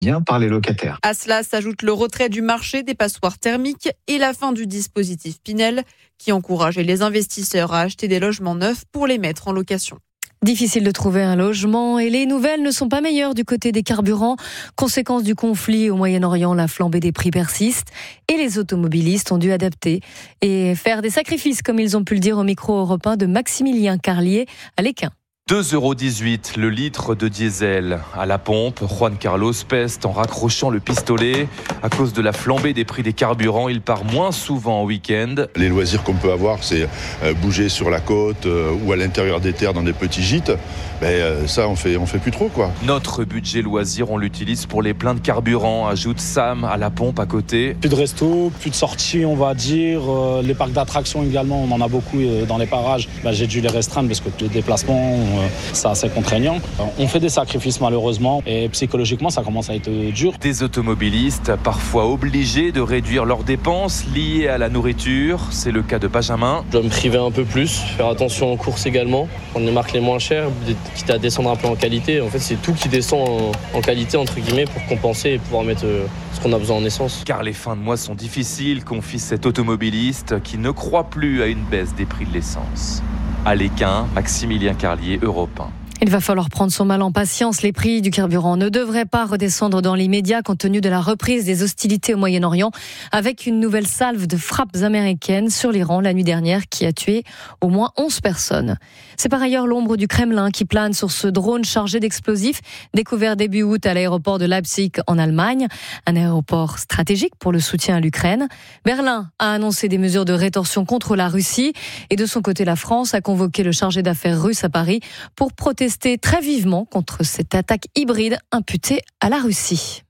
bien par les locataires. À cela s'ajoute le retrait du marché des passoires thermiques et la fin du dispositif Pinel qui encourageait les investisseurs à acheter des logements neufs pour les mettre en location. Difficile de trouver un logement et les nouvelles ne sont pas meilleures du côté des carburants. Conséquence du conflit au Moyen-Orient, la flambée des prix persiste et les automobilistes ont dû adapter et faire des sacrifices, comme ils ont pu le dire au micro européen de Maximilien Carlier à Léquin. 2,18 € le litre de diesel. À la pompe, Juan Carlos peste en raccrochant le pistolet. À cause de la flambée des prix des carburants, il part moins souvent en week-end. Les loisirs qu'on peut avoir, c'est bouger sur la côte ou à l'intérieur des terres dans des petits gîtes. Ça, on fait plus trop, quoi. Notre budget loisir, on l'utilise pour les pleins de carburant, ajoute Sam à la pompe à côté. Plus de resto, plus de sorties, on va dire. Les parcs d'attractions également, on en a beaucoup dans les parages. J'ai dû les restreindre parce que les déplacements, c'est assez contraignant. On fait des sacrifices malheureusement et psychologiquement, ça commence à être dur. Des automobilistes parfois obligés de réduire leurs dépenses liées à la nourriture. C'est le cas de Benjamin. Je dois me priver un peu plus, faire attention aux courses également, prendre les marques les moins chères, quitte à descendre un peu en qualité. En fait, c'est tout qui descend en qualité, entre guillemets, pour compenser et pouvoir mettre ce qu'on a besoin en essence. Car les fins de mois sont difficiles, confie cet automobiliste qui ne croit plus à une baisse des prix de l'essence. À Léquin, Maximilien Carlier, Europe 1. Il va falloir prendre son mal en patience. Les prix du carburant ne devraient pas redescendre dans l'immédiat compte tenu de la reprise des hostilités au Moyen-Orient avec une nouvelle salve de frappes américaines sur l'Iran la nuit dernière qui a tué au moins 11 personnes. C'est par ailleurs l'ombre du Kremlin qui plane sur ce drone chargé d'explosifs découvert début août à l'aéroport de Leipzig en Allemagne, un aéroport stratégique pour le soutien à l'Ukraine. Berlin a annoncé des mesures de rétorsion contre la Russie et de son côté la France a convoqué le chargé d'affaires russe à Paris pour protester très vivement contre cette attaque hybride imputée à la Russie.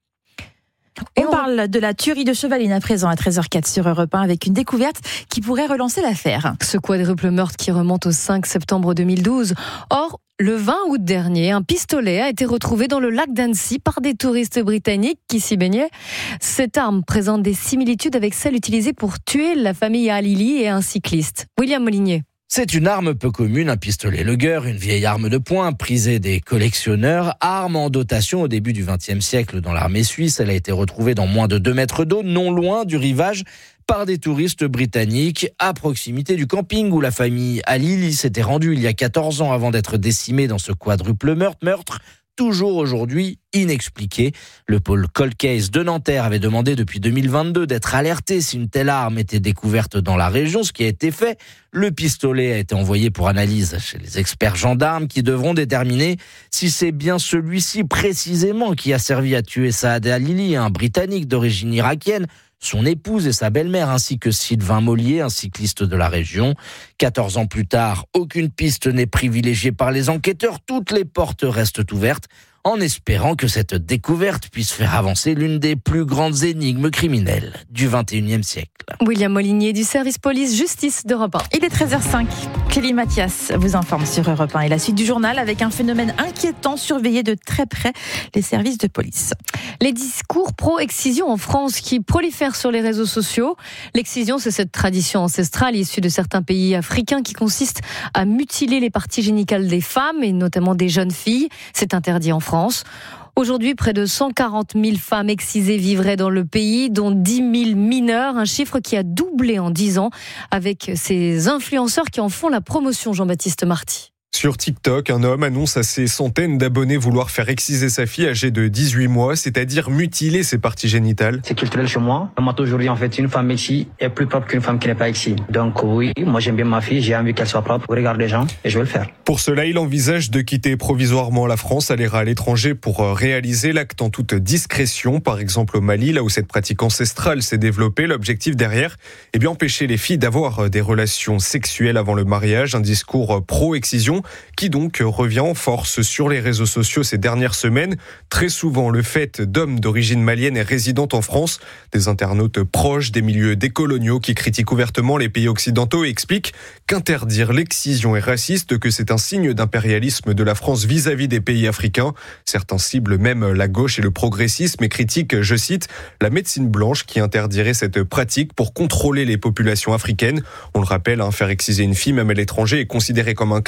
On parle de la tuerie de Chevaline à présent à 13h04 sur Europe 1 avec une découverte qui pourrait relancer l'affaire. Ce quadruple meurtre qui remonte au 5 septembre 2012. Or, le 20 août dernier, un pistolet a été retrouvé dans le lac d'Annecy par des touristes britanniques qui s'y baignaient. Cette arme présente des similitudes avec celle utilisée pour tuer la famille Halili et un cycliste. William Molinier. C'est une arme peu commune, un pistolet Luger, une vieille arme de poing prisée des collectionneurs, arme en dotation au début du XXe siècle dans l'armée suisse. Elle a été retrouvée dans moins de 2 mètres d'eau, non loin du rivage, par des touristes britanniques à proximité du camping où la famille Halili s'était rendue il y a 14 ans avant d'être décimée dans ce quadruple meurtre. Toujours aujourd'hui inexpliqué. Le pôle Cold Case de Nanterre avait demandé depuis 2022 d'être alerté si une telle arme était découverte dans la région, ce qui a été fait. Le pistolet a été envoyé pour analyse chez les experts gendarmes qui devront déterminer si c'est bien celui-ci précisément qui a servi à tuer Saad Halili, un Britannique d'origine irakienne, son épouse et sa belle-mère, ainsi que Sylvain Mollier, un cycliste de la région. 14 ans plus tard, aucune piste n'est privilégiée par les enquêteurs. Toutes les portes restent ouvertes, en espérant que cette découverte puisse faire avancer l'une des plus grandes énigmes criminelles du XXIe siècle. William Molinier du service police-justice d'Europe 1. Il est 13h05. Clélie Mathias vous informe sur Europe 1 et la suite du journal avec un phénomène inquiétant surveillé de très près les services de police. Les discours pro-excision en France qui prolifèrent sur les réseaux sociaux. L'excision, c'est cette tradition ancestrale issue de certains pays africains qui consiste à mutiler les parties génitales des femmes et notamment des jeunes filles. C'est interdit en France. Aujourd'hui, près de 140 000 femmes excisées vivraient dans le pays, dont 10 000 mineurs, un chiffre qui a doublé en 10 ans avec ces influenceurs qui en font la promotion, Jean-Baptiste Marty. Sur TikTok, un homme annonce à ses centaines d'abonnés vouloir faire exciser sa fille âgée de 18 mois, c'est-à-dire mutiler ses parties génitales. C'est culturel chez moi. Moi, aujourd'hui, en fait, une femme excie est plus propre qu'une femme qui n'est pas excie. Donc oui, moi j'aime bien ma fille, j'ai envie qu'elle soit propre, au regard des gens, et je vais le faire. Pour cela, il envisage de quitter provisoirement la France, aller à l'étranger pour réaliser l'acte en toute discrétion, par exemple au Mali, là où cette pratique ancestrale s'est développée. L'objectif derrière, empêcher les filles d'avoir des relations sexuelles avant le mariage, un discours pro-excision qui donc revient en force sur les réseaux sociaux ces dernières semaines. Très souvent, le fait d'hommes d'origine malienne et résidant en France, des internautes proches des milieux décoloniaux qui critiquent ouvertement les pays occidentaux et expliquent qu'interdire l'excision est raciste, que c'est un signe d'impérialisme de la France vis-à-vis des pays africains. Certains ciblent même la gauche et le progressisme et critiquent, je cite, la médecine blanche qui interdirait cette pratique pour contrôler les populations africaines. On le rappelle, faire exciser une fille, même à l'étranger, est considéré comme un crime dans la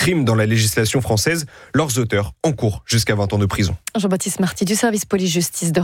la législation française. Leurs auteurs encourent jusqu'à 20 ans de prison. Jean-Baptiste Marty du service police-justice de